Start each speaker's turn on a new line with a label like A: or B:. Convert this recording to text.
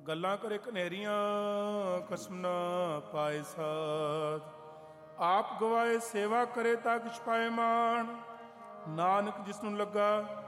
A: ਗੱਲਾਂ ਕਰੇ ਕਨੇਰੀਆਂ ਕਸਮ ਨਾ ਪਾਏ ਸਾਧ। ਆਪ ਗਵਾਏ ਸੇਵਾ ਕਰੇ ਤਾਂ ਕਿਛ ਪਾਏ ਮਾਣ। ਨਾਨਕ ਜਿਸ ਨੂੰ ਲੱਗਾ